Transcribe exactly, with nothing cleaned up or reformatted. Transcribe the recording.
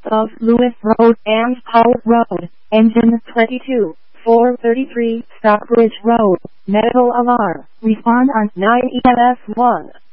of Lewis Road and Howard Road, engine twenty-two, four thirty-three, Stockbridge Road, medical alarm, respond on nine E M S one.